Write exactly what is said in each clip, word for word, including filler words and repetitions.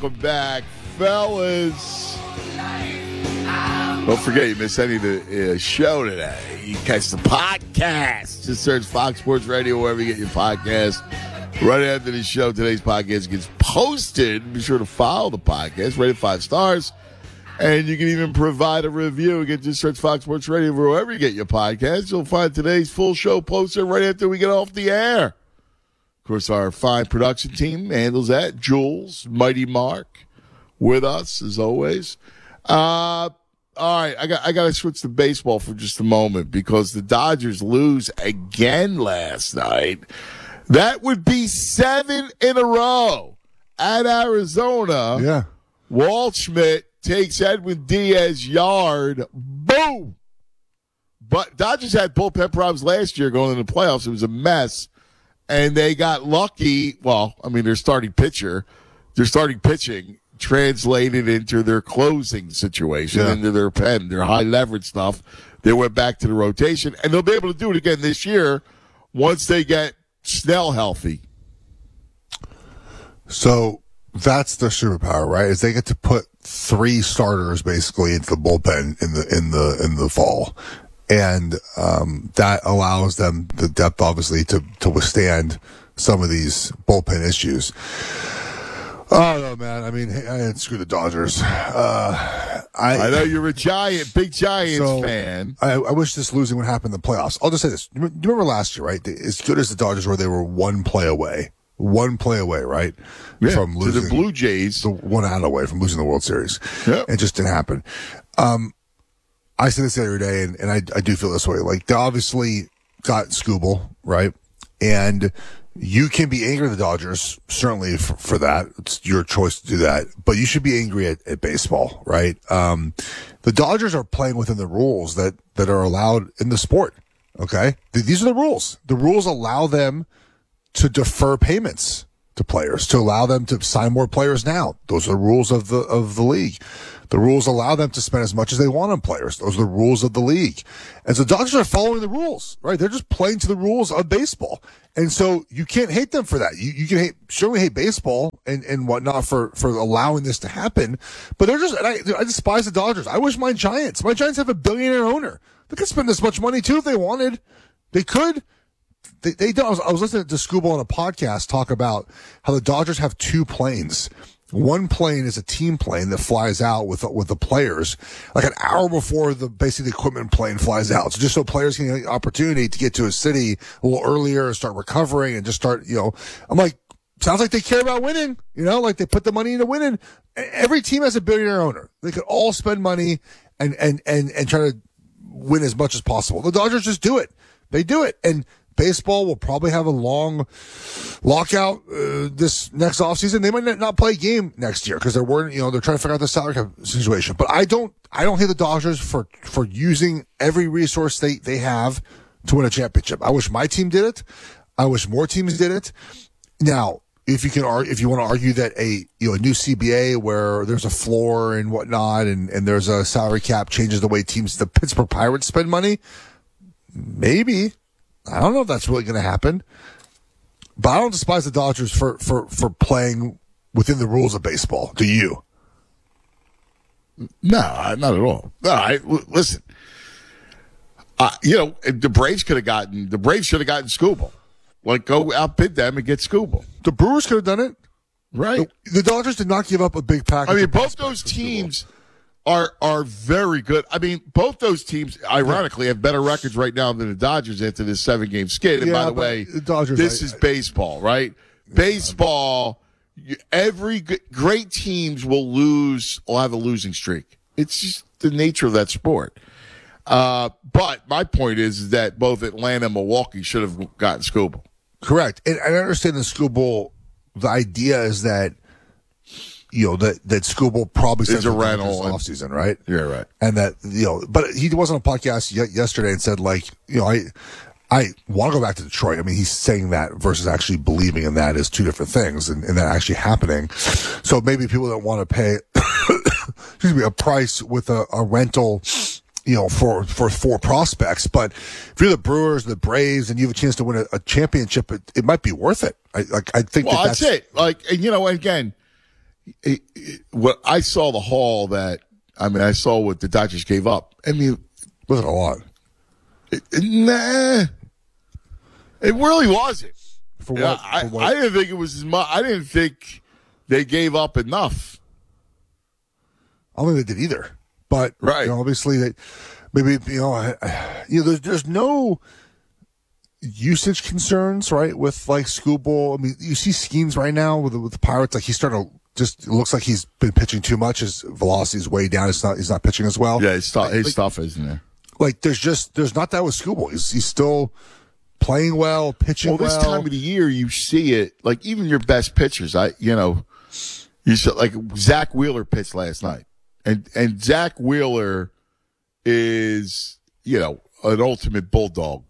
welcome back, fellas. Don't forget, you missed any of the uh, show today. You can catch the podcast. Just search Fox Sports Radio wherever you get your podcast. Right after the show, today's podcast gets posted. Be sure to follow the podcast. Rate it five stars. And you can even provide a review. You can just search Fox Sports Radio wherever you get your podcast. You'll find today's full show posted right after we get off the air. Of course, our fine production team handles that. Jules, Mighty Mark, with us as always. Uh, all right, I got I got to switch to baseball for just a moment because the Dodgers lose again last night. That would be seven in a row at Arizona. Yeah, Waldschmidt takes Edwin Diaz yard. Boom. But Dodgers had bullpen problems last year going into the playoffs. It was a mess. And they got lucky. Well, I mean, their starting pitcher, their starting pitching translated into their closing situation, yeah. into their pen, their high leverage stuff. They went back to the rotation, and they'll be able to do it again this year once they get Snell healthy. So that's their superpower, right? Is they get to put three starters basically into the bullpen in the in the in the fall. And um, that allows them the depth, obviously, to, to withstand some of these bullpen issues. Oh, no, man. I mean, hey, screw the Dodgers. Uh, I, I know you're a giant, big Giants so fan. I, I wish this losing would happen in the playoffs. I'll just say this. You remember last year, right? As good as the Dodgers were, they were one play away. One play away, right? Yeah, from losing to the Blue Jays. The one out away from losing the World Series. Yep. It just didn't happen. Um, I say this every day, and, and I, I do feel this way. Like, they obviously got Skubal, right? And you can be angry at the Dodgers, certainly for, for that. It's your choice to do that. But you should be angry at, at baseball, right? Um, the Dodgers are playing within the rules that, that are allowed in the sport, okay? These are the rules. The rules allow them to defer payments to players, to allow them to sign more players now. Those are the rules of the of the league. The rules allow them to spend as much as they want on players. Those are the rules of the league. And so Dodgers are following the rules, right? They're just playing to the rules of baseball. And so you can't hate them for that. You, you can hate, certainly hate baseball and, and whatnot for, for allowing this to happen. But they're just, and I, I despise the Dodgers. I wish my Giants, my Giants have a billionaire owner. They could spend this much money too if they wanted. They could. They, they don't. I was, I was listening to Skubal on a podcast talk about how the Dodgers have two planes. One plane is a team plane that flies out with with the players like an hour before the basically the equipment plane flies out. So just so players can get the opportunity to get to a city a little earlier and start recovering and just start, you know, I'm like, sounds like they care about winning, you know, like they put the money into winning. Every team has a billionaire owner. They could all spend money and, and, and, and try to win as much as possible. The Dodgers just do it. They do it. And baseball will probably have a long lockout uh, this next offseason. They might not play a game next year because they're worried, you know, they're trying to figure out the salary cap situation. But I don't, I don't hate the Dodgers for, for using every resource they, they have to win a championship. I wish my team did it. I wish more teams did it. Now, if you can, if you want to argue that a, you know, a new C B A where there's a floor and whatnot and, and there's a salary cap changes the way teams, the Pittsburgh Pirates spend money, maybe. I don't know if that's really going to happen, but I don't despise the Dodgers for, for, for playing within the rules of baseball. Do you? No, not at all. No, I, listen, uh, you know, the Braves could have gotten, the Braves should have gotten Skubal. Like, go outbid them and get Skubal. The Brewers could have done it. Right. The, the Dodgers did not give up a big package. I mean, both those teams are are very good. I mean, both those teams, ironically, have better records right now than the Dodgers after this seven-game skid. And yeah, by the way, the Dodgers, this I, is baseball, right? Yeah. Baseball, you, every g- great teams will lose, will have a losing streak. It's just the nature of that sport. Uh, but my point is that both Atlanta and Milwaukee should have gotten Skubal. Correct. And I understand the Skubal, the idea is that, you know, that, that Skubal probably is a rental off season, right? Yeah, right. And that, you know, but he was on a podcast y- yesterday and said, like, you know, I, I want to go back to Detroit. I mean, he's saying that versus actually believing in that is two different things and, and that actually happening. So maybe people don't want to pay, excuse me, a price with a, a rental, you know, for, for four prospects. But if you're the Brewers, the Braves, and you have a chance to win a, a championship, it, it might be worth it. I, like, I think well, that that's, that's it. Like, and you know, again, it, it, what I saw the haul that I mean, I saw what the Dodgers gave up. I mean, wasn't a lot. It, it, nah, it really wasn't. For what? Yeah, for I, what? I didn't think it was as much. I didn't think they gave up enough. I don't think they did either. But right. you know, obviously, they maybe you know, I, I, you know, there's there's no usage concerns, right? With like Skubal. I mean, you see schemes right now with the, with the Pirates. Like he's starting to just it looks like he's been pitching too much. His velocity is way down. It's not. He's not pitching as well. Yeah, his stuff. Like, his like, stuff isn't there. Like there's just there's not that with Skubal. He's he's still playing well, pitching well. This well. time of the year, you see it. Like even your best pitchers. I you know, you saw like Zach Wheeler pitched last night, and and Zach Wheeler is you know an ultimate bulldog.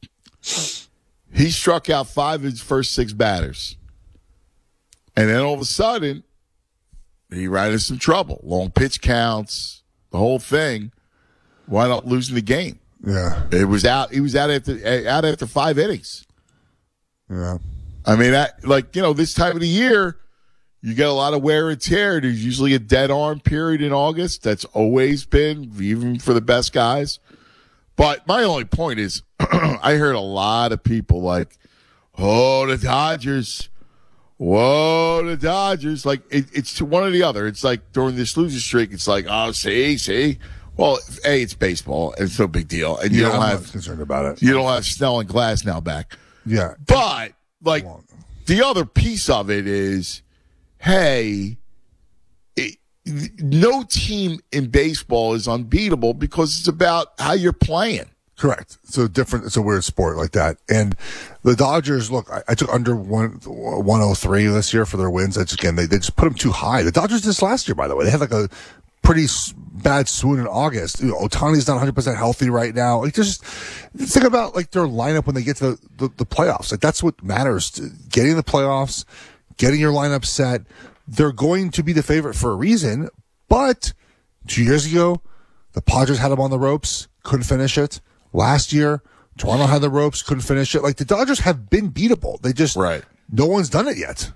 He struck out five of his first six batters. And then all of a sudden, he ran into some trouble. Long pitch counts, the whole thing. Wound up losing the game. Yeah. It was out. He was out after out after five innings. Yeah. I mean, that, like, you know, this time of the year, you get a lot of wear and tear. There's usually a dead arm period in August. That's always been, even for the best guys. But my only point is, I heard a lot of people like, oh, the Dodgers. Whoa, the Dodgers. Like, it, it's one or the other. It's like during this losing streak, it's like, oh, see, see. Well, A, it's baseball, and it's no big deal. And you yeah, don't I'm have not concerned about it. You don't have Snell and Glass now back. Yeah. But, like, the other piece of it is, hey, it, no team in baseball is unbeatable because it's about how you're playing. Correct. It's a different, it's a weird sport like that. And the Dodgers, look, I, I took under one, one oh three this year for their wins. That's again, they, they just put them too high. The Dodgers did this last year, by the way. They had like a pretty bad swoon in August. You know, Ohtani's not one hundred percent healthy right now. Like, just think about like their lineup when they get to the, the, the playoffs. Like, that's what matters. Getting the playoffs, getting your lineup set. They're going to be the favorite for a reason. But two years ago, the Padres had them on the ropes, couldn't finish it. Last year, Toronto had the ropes, couldn't finish it. Like, the Dodgers have been beatable. They just, right. No one's done it yet.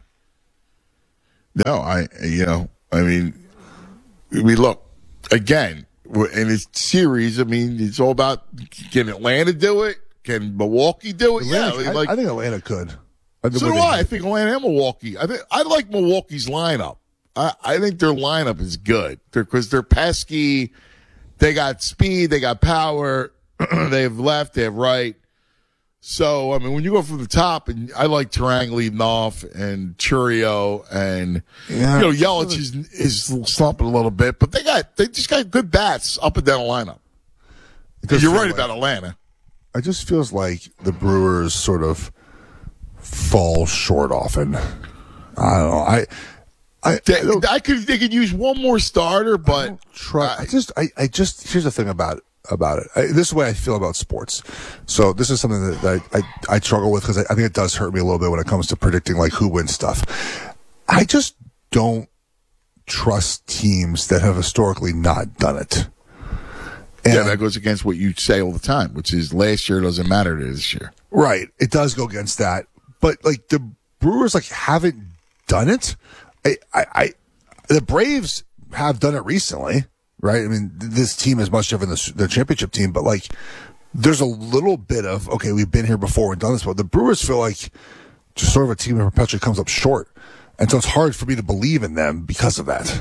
No, I, you know, I mean, we look, again, in this series, I mean, it's all about, can Atlanta do it? Can Milwaukee do it? Atlanta, yeah. I, like, I think Atlanta could. I so do I. I think Atlanta and Milwaukee. I think I like Milwaukee's lineup. I, I think their lineup is good because they're, they're pesky. They got speed. They got power. They have left. They have right. So, I mean, when you go from the top, and I like Terang leading off and Churio and, yeah. you know, Yelich is, is slumping a little bit, but they got, they just got good bats up and down the lineup. You're right like, about Atlanta. It just feels like the Brewers sort of fall short often. I don't know. I, I, they, I, I could, they could use one more starter, but I try. I, I just, I, I just, here's the thing about it. about it. I, this is the way I feel about sports. So this is something that, that I, I, I struggle with because I, I think it does hurt me a little bit when it comes to predicting like who wins stuff. I just don't trust teams that have historically not done it. And, yeah, that goes against what you say all the time, which is last year doesn't matter to this year. Right. It does go against that. But like the Brewers like haven't done it. I, I, I the Braves have done it recently. Right. I mean, this team is much different than the championship team, but like, there's a little bit of, okay, we've been here before and done this, but the Brewers feel like just sort of a team that perpetually comes up short. And so it's hard for me to believe in them because of that.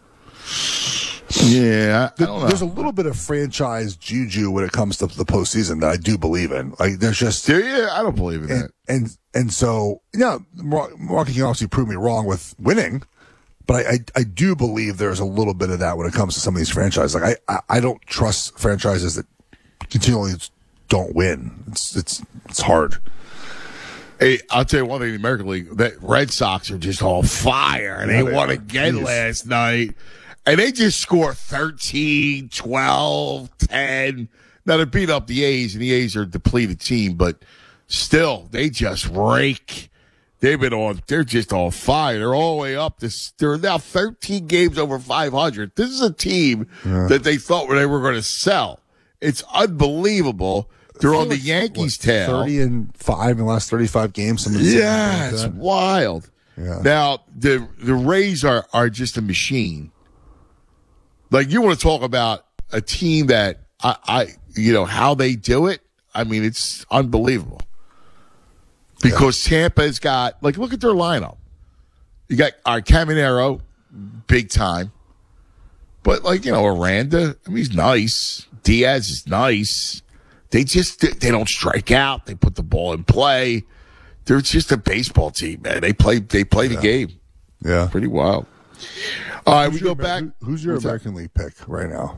Yeah. I, I don't know. There's a little bit of franchise juju when it comes to the postseason that I do believe in. Like, there's just. Yeah, I don't believe in and, that. And, and so, yeah, Milwaukee can obviously prove me wrong with winning. But I, I, I do believe there's a little bit of that when it comes to some of these franchises. Like I, I, I don't trust franchises that continually don't win. It's it's it's hard. Hey, I'll tell you one thing: in the American League, the Red Sox are just on fire, and yeah, they, they won again Jeez. last night, and they just score thirteen, twelve, ten. Now they beat up the A's, and the A's are a depleted team, but still, they just rake. They've been on, they're just on fire. They're all the way up. This, they're now thirteen games over five hundred. This is a team yeah. that they thought they were going to sell. It's unbelievable. They're on the like, Yankees' what, tail. thirty and five in the last thirty-five games. Yeah, like it's wild. Yeah. Now, the the Rays are, are just a machine. Like, you want to talk about a team that, I, I you know, how they do it? I mean, it's unbelievable. Because yeah. Tampa's got, like, look at their lineup. You got our Caminero, big time. But, like, you know, Aranda, I mean, he's nice. Diaz is nice. They just, they don't strike out. They put the ball in play. They're just a baseball team, man. They play, they play yeah. the game. Yeah. Pretty wild. All right, who's we go your, back. Who, who's your What's American that? League pick right now?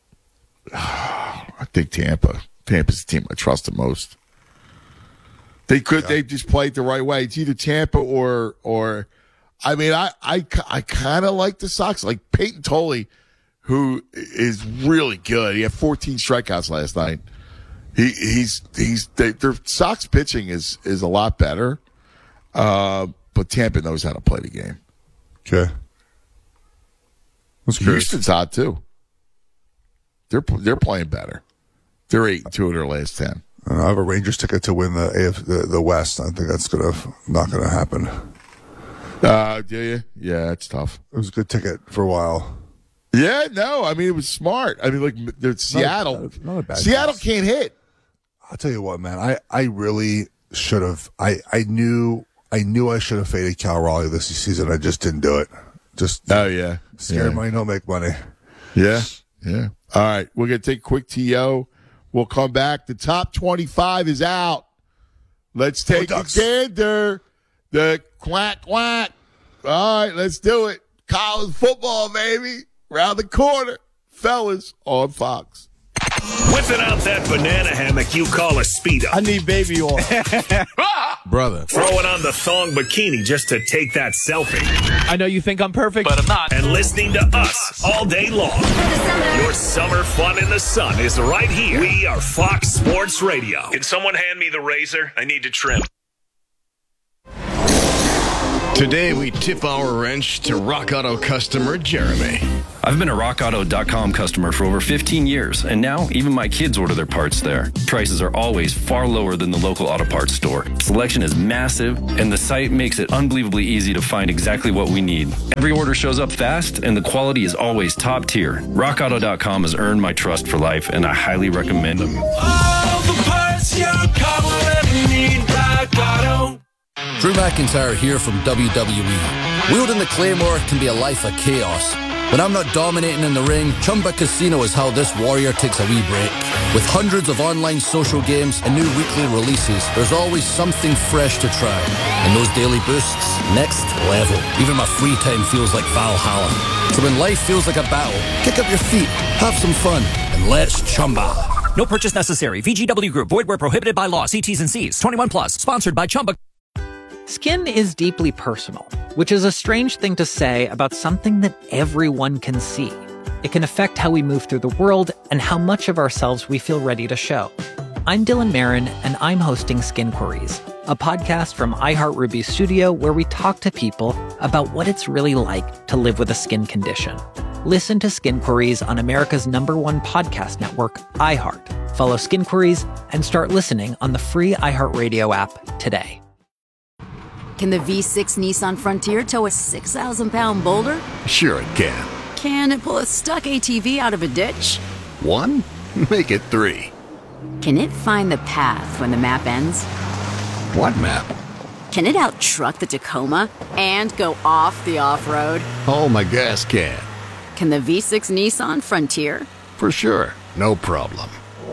I think Tampa. Tampa's the team I trust the most. They could, yeah. they just play it the right way. It's either Tampa or, or, I mean, I, I, I kind of like the Sox. Like Peyton Tolley, who is really good. He had fourteen strikeouts last night. He, he's, he's, they, their Sox pitching is, is a lot better. Uh, but Tampa knows how to play the game. Okay. Houston's hot too. They're, they're playing better. They're eight and two in their last ten. I have a Rangers ticket to win the A F, the, the West. I think that's gonna not gonna happen. Uh, do you? Yeah, it's tough. It was a good ticket for a while. Yeah, no, I mean it was smart. I mean, like there's Seattle. Not a, not a bad Seattle guess. can't hit. I'll tell you what, man. I, I really should have. I, I knew I knew I should have faded Cal Raleigh this season. I just didn't do it. Just oh yeah, scared yeah. money don't make money. Yeah, yeah. All right, we're gonna take a quick T O. We'll come back. The top twenty-five is out. Let's take a gander. The quack quack. All right, let's do it. College football, baby. Around the corner. Fellas on Fox. Whipping out that banana hammock you call a Speedo. I need baby oil. Brother. Throwing on the thong bikini just to take that selfie. I know you think I'm perfect, but I'm not. And listening to us all day long. Your summer fun in the sun is right here. We are Fox Sports Radio. Can someone hand me the razor? I need to trim. Today, we tip our wrench to Rock Auto customer Jeremy. I've been a rock auto dot com customer for over fifteen years, and now even my kids order their parts there. Prices are always far lower than the local auto parts store. Selection is massive, and the site makes it unbelievably easy to find exactly what we need. Every order shows up fast, and the quality is always top tier. rock auto dot com has earned my trust for life, and I highly recommend them. All the parts your car will ever need, Rock Auto. Drew McIntyre here from W W E. Wielding the Claymore can be a life of chaos. When I'm not dominating in the ring, Chumba Casino is how this warrior takes a wee break. With hundreds of online social games and new weekly releases, there's always something fresh to try. And those daily boosts, next level. Even my free time feels like Valhalla. So when life feels like a battle, kick up your feet, have some fun, and let's Chumba. No purchase necessary. V G W Group. Void where prohibited by law. See T's and C's. twenty-one plus. Sponsored by Chumba. Skin is deeply personal, which is a strange thing to say about something that everyone can see. It can affect how we move through the world and how much of ourselves we feel ready to show. I'm Dylan Marin, and I'm hosting Skin Queries, a podcast from iHeartRuby Studio where we talk to people about what it's really like to live with a skin condition. Listen to Skin Queries on America's number one podcast network, iHeart. Follow Skin Queries and start listening on the free iHeartRadio app today. Can the V six Nissan Frontier tow a six thousand pound boulder? Sure it can. Can it pull a stuck A T V out of a ditch? One? Make it three. Can it find the path when the map ends? What map? Can it out-truck the Tacoma and go off the off-road? Oh, my gas can. Can the V six Nissan Frontier? For sure. No problem.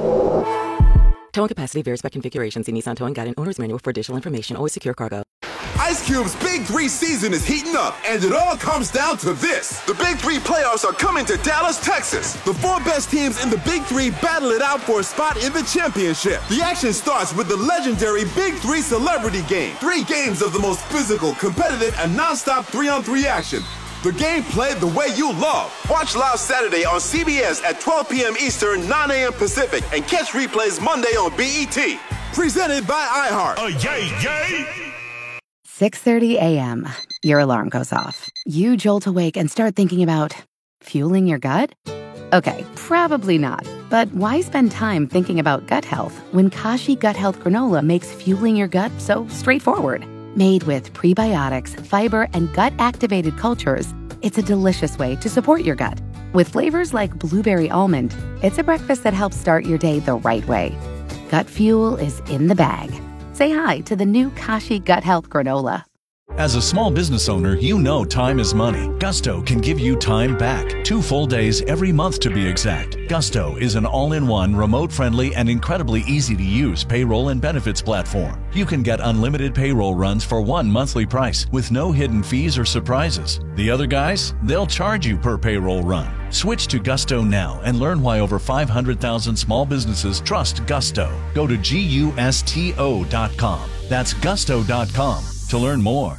Towing capacity varies by configuration. See Nissan Towing Guide and Owner's Manual for additional information. Always secure cargo. Ice Cube's Big Three season is heating up, and it all comes down to this. The Big Three playoffs are coming to Dallas, Texas. The four best teams in the Big Three battle it out for a spot in the championship. The action starts with the legendary Big Three Celebrity Game. Three games of the most physical, competitive, and nonstop three-on-three action. The game played the way you love. Watch live Saturday on C B S at twelve p.m. Eastern, nine a.m. Pacific, and catch replays Monday on B E T. Presented by iHeart. Oh, yay, yay! six thirty a.m. Your alarm goes off. You jolt awake and start thinking about fueling your gut? Okay, probably not. But why spend time thinking about gut health when Kashi Gut Health Granola makes fueling your gut so straightforward? Made with prebiotics, fiber, and gut-activated cultures, it's a delicious way to support your gut. With flavors like blueberry almond, it's a breakfast that helps start your day the right way. Gut Fuel is in the bag. Say hi to the new Kashi Gut Health Granola. As a small business owner, you know time is money. Gusto can give you time back. Two full days every month to be exact. Gusto is an all-in-one, remote-friendly, and incredibly easy-to-use payroll and benefits platform. You can get unlimited payroll runs for one monthly price with no hidden fees or surprises. The other guys, they'll charge you per payroll run. Switch to Gusto now and learn why over five hundred thousand small businesses trust Gusto. Go to gusto dot com. That's gusto dot com to learn more.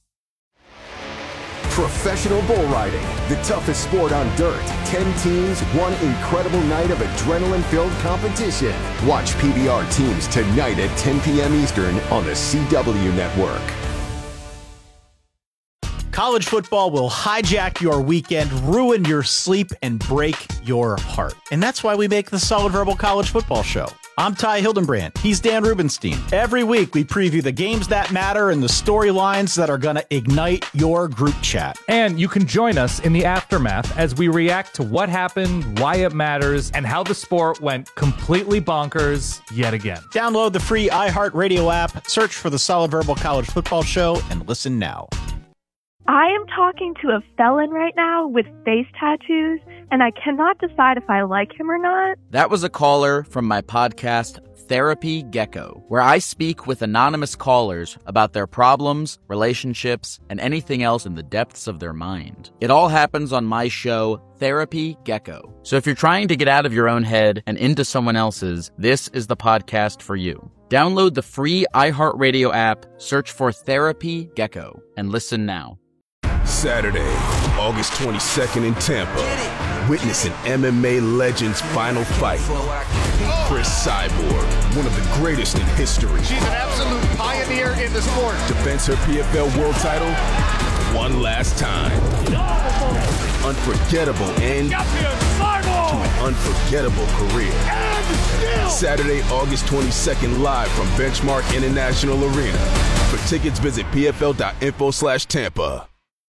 Professional bull riding, the toughest sport on dirt. Ten teams, one incredible night of adrenaline-filled competition. Watch P B R teams tonight at ten p.m. Eastern on the C W Network. College football will hijack your weekend, ruin your sleep, and break your heart. And that's why we make the Solid Verbal College Football Show. I'm Ty Hildenbrand. He's Dan Rubenstein. Every week, we preview the games that matter and the storylines that are going to ignite your group chat. And you can join us in the aftermath as we react to what happened, why it matters, and how the sport went completely bonkers yet again. Download the free iHeartRadio app, search for the Solid Verbal College Football Show, and listen now. I am talking to a felon right now with face tattoos, and I cannot decide if I like him or not. That was a caller from my podcast, Therapy Gecko, where I speak with anonymous callers about their problems, relationships, and anything else in the depths of their mind. It all happens on my show, Therapy Gecko. So if you're trying to get out of your own head and into someone else's, this is the podcast for you. Download the free iHeartRadio app, search for Therapy Gecko, and listen now. Saturday, August twenty-second in Tampa. Witness an M M A legend's final fight. Chris Cyborg, one of the greatest in history. She's an absolute pioneer in the sport. Defends her P F L world title one last time. Unforgettable end to an unforgettable career. Saturday, August twenty-second, live from Benchmark International Arena. For tickets, visit P F L dot info slash Tampa.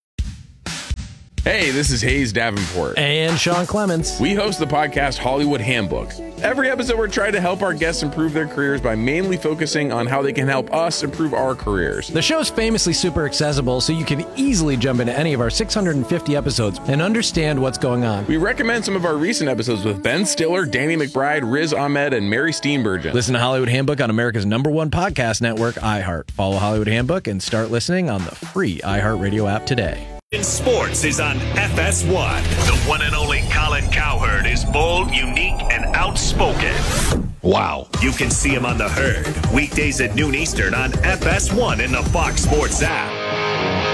Hey, this is Hayes Davenport. And Sean Clements. We host the podcast Hollywood Handbook. Every episode, we're trying to help our guests improve their careers by mainly focusing on how they can help us improve our careers. The show's famously super accessible, so you can easily jump into any of our six hundred fifty episodes and understand what's going on. We recommend some of our recent episodes with Ben Stiller, Danny McBride, Riz Ahmed, and Mary Steenburgen. Listen to Hollywood Handbook on America's number one podcast network, iHeart. Follow Hollywood Handbook and start listening on the free iHeartRadio app today. In sports is on F S one. The one and only Colin Cowherd is bold, unique, and outspoken. Wow. You can see him on The Herd, weekdays at noon Eastern on F S one in the Fox Sports app.